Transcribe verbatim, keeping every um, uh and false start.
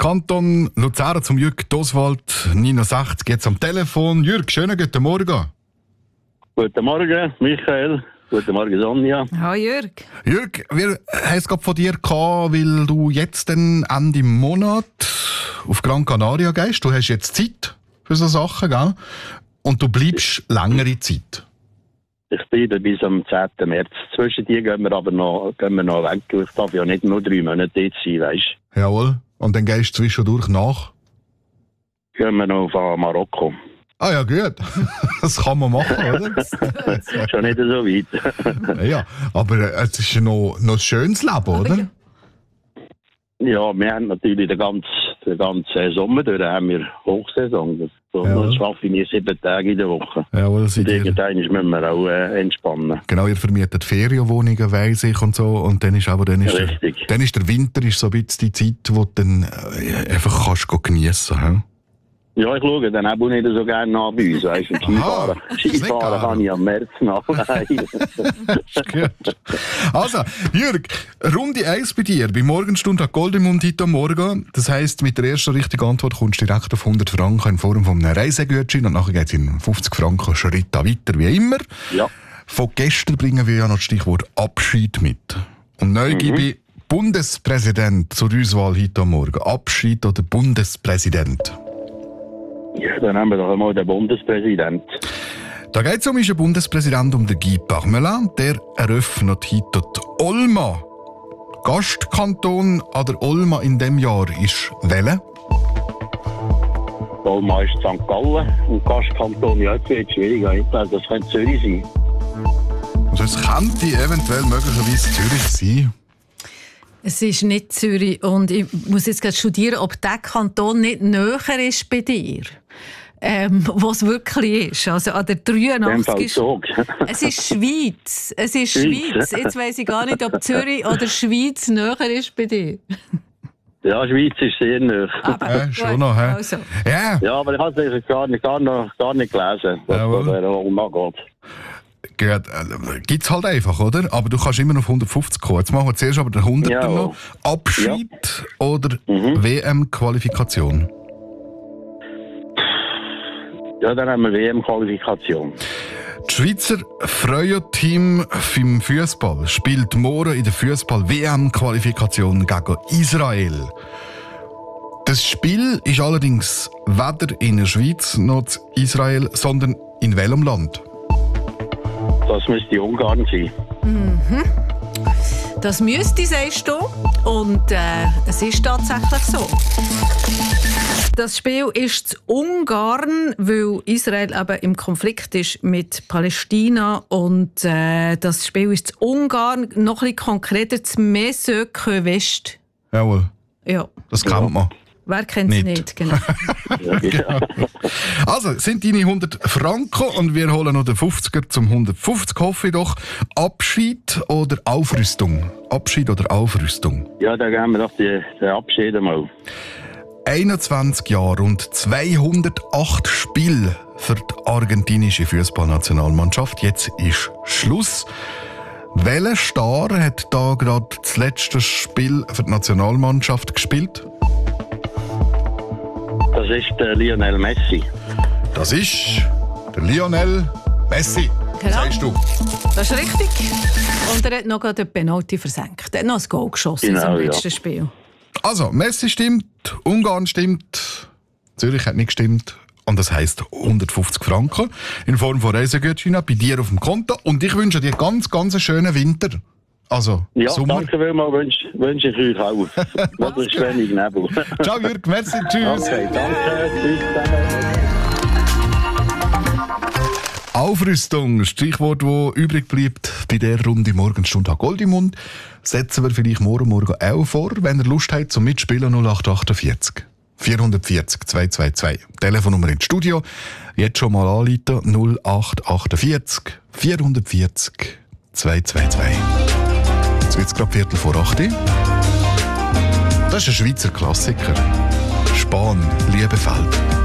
Kanton Luzern zum Jürg Doswald, neunundsechzig, jetzt am Telefon. Jürg, schönen guten Morgen. Guten Morgen, Michael. Guten Morgen, Sonja. Hallo, Jürg. Jürg, wir haben es gerade von dir gehabt, weil du jetzt dann Ende Monat auf Gran Canaria gehst. Du hast jetzt Zeit für so Sachen, gell? Und du bleibst längere Zeit. Ich bleibe bis am zehnten März. Zwischen die gehen wir aber noch, gehen wir noch weg. Ich darf ja nicht nur drei Monate dort sein, weißt du. Jawohl. Und dann gehst du zwischendurch nach? Gehen wir noch auf Marokko. Ah ja, gut. Das kann man machen, oder? Schon nicht so weit. Ja, aber es ist noch, noch ein schönes Leben, oder? Ja, wir haben natürlich den ganzen, den ganzen Sommer durch haben wir Hochsaison. Das, so, Ja. das schaffe ich mir sieben Tage in der Woche. Jawohl, Und seid ihr, irgendwann müssen wir auch äh, entspannen. genau, ihr vermietet Ferienwohnungen, weiss ich, und so. Und dann ist aber dann ist, der, Richtig. dann ist der Winter ist so ein bisschen die Zeit, wo du dann äh, einfach kannst geniessen kannst. Ja, ich schaue dann auch nicht so gerne nach bei uns. Weißt du, Skifahren, Aha, ist nicht Skifahren gerne. kann ich am März nach. Ist gut. Also, Jürg, Runde eins bei dir. Bei Morgenstunde hat Goldemund heute am Morgen. Das heisst, mit der ersten richtigen Antwort kommst du direkt auf hundert Franken in Form von einem Reisegutschein und nachher geht es in fünfzig Franken Schritt weiter, wie immer. Ja. Von gestern bringen wir ja noch das Stichwort Abschied mit. Und neu Mhm. gebe ich Bundespräsident zur Auswahl heute am Morgen. Abschied oder Bundespräsident? Ja, dann haben wir doch einmal den Bundespräsident. Da geht es um unseren Bundespräsident, um den Guy Parmelin. Der eröffnet heute die Olma. Gastkanton an der Olma in diesem Jahr ist welcher? Olma ist Sankt Gallen und Gastkanton, ja, jetzt wird es schwierig. Ich glaube, das könnte Zürich sein. Also es könnte eventuell möglicherweise Zürich sein. Es ist nicht Zürich und ich muss jetzt gerade studieren, ob dieser Kanton nicht näher ist bei dir. Ähm, wo es wirklich ist. Also an der In dem Fall dreiundachtzig ist... Zug. Es ist Schweiz. Es ist Schweiz. Schweiz. Jetzt weiss ich gar nicht, ob Zürich oder Schweiz näher ist bei dir. Ja, Schweiz ist sehr nah. Aber, Ja, schon noch, hä? Also. Ja, Ja, aber ich habe es gar nicht, gar, noch, gar nicht gelesen, was Jawohl. bei der Olma geht. gut. Äh, Gibt es halt einfach, oder? Aber du kannst immer noch auf hundertfünfzig kommen. Jetzt machen wir zuerst aber den hunderter Ja. noch. Abschied oder W M-Qualifikation? Ja, dann haben wir W M-Qualifikation. Das Schweizer Frauenteam im Fußball spielt morgen in der Fußball-W M-Qualifikation gegen Israel. Das Spiel ist allerdings weder in der Schweiz noch in Israel, sondern in welchem Land? Das müsste Ungarn sein. Das müsste, sagst du. Und äh, es ist tatsächlich so. Das Spiel ist in Ungarn, weil Israel eben im Konflikt ist mit Palästina. Und äh, das Spiel ist in Ungarn, noch ein bisschen konkreter, in Mesök-West. Jawohl, Ja, das kennt man. wer kennt es Nicht. nicht? Genau. Ja. Also, sind deine hundert Franken und wir holen noch den fünfziger zum hundertfünfzig, hoffe ich doch. Abschied oder Aufrüstung? Abschied oder Aufrüstung? Ja, dann geben wir doch die, den Abschied einmal. einundzwanzig Jahre und zweihundertacht Spiele für die argentinische Fußballnationalmannschaft. Jetzt ist Schluss. Welcher Star hat da gerade das letzte Spiel für die Nationalmannschaft gespielt? Das ist der Lionel Messi. Das ist der Lionel Messi. Genau. Sagst du? Das ist richtig. Und er hat noch gerade den Penalty versenkt. Er hat noch ein Goal geschossen Genau, im ja. letzten Spiel. Also, Messi stimmt, Ungarn stimmt, Zürich hat nicht gestimmt. Und das heisst hundertfünfzig Franken in Form von Reisegutschein bei dir auf dem Konto. Und ich wünsche dir ganz, ganz einen schönen Winter. Also, Ja, Sommer. danke vielmals, wünsche wünsch ich euch auch. Das ist wenig Nebel. Ciao Jürg, merci, tschüss. Okay, danke, tschüss zusammen. Aufrüstung, Stichwort, das übrig bleibt bei der Runde Morgenstunde an Goldimund. Setzen wir vielleicht morgen Morgen auch vor, wenn ihr Lust habt zum Mitspielen null acht achtundvierzig vierhundertvierzig zweihundertzweiundzwanzig. Telefonnummer ins Studio. Jetzt schon mal anrufen null acht achtundvierzig vierhundertvierzig zweihundertzweiundzwanzig. Jetzt wird es gerade Viertel vor acht. Das ist ein Schweizer Klassiker. Spahn, Liebefeld.